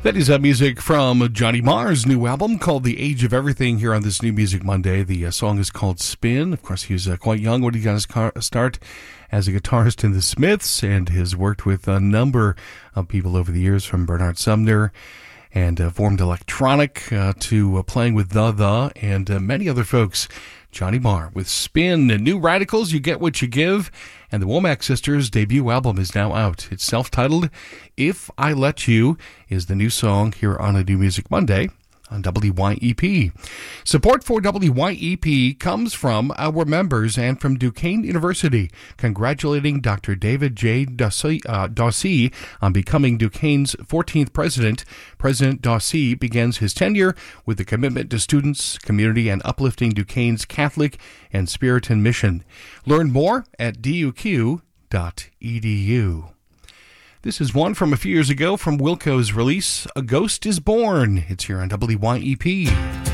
That is music from Johnny Marr's new album called The Age of Everything here on this New Music Monday. The song is called Spin. Of course, he was quite young when he got his start as a guitarist in the Smiths and has worked with a number of people over the years, from Bernard Sumner and formed Electronic to playing with The and many other folks. Johnny Marr with Spin. And New Radicals, You Get What You Give. And the Womack Sisters' debut album is now out. It's self-titled. If I Let You is the new song here on a New Music Monday on WYEP. Support for WYEP comes from our members and from Duquesne University, congratulating Dr. David J. Dawsey on becoming Duquesne's 14th president. President Dawsey begins his tenure with a commitment to students, community, and uplifting Duquesne's Catholic and Puritan mission. Learn more at duq.edu. This is one from a few years ago from Wilco's release, A Ghost is Born. It's here on WYEP.